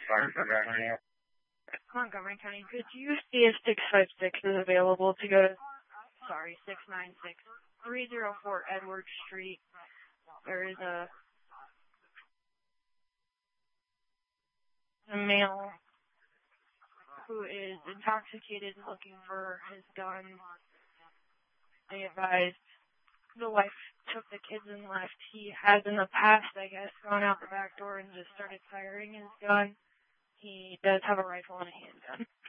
Montgomery County, could you see if 656 is available to go to, 696 304 Edward Street. There is a male who is intoxicated looking for his gun. They advised the wife took the kids and left. He has in the past, I guess, gone out the back door and just started firing his gun. He does have a rifle and a handgun.